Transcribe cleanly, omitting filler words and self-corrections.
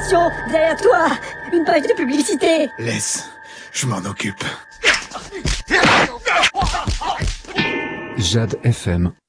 Attention, derrière toi, une page de publicité. Laisse, je m'en occupe. Jade FM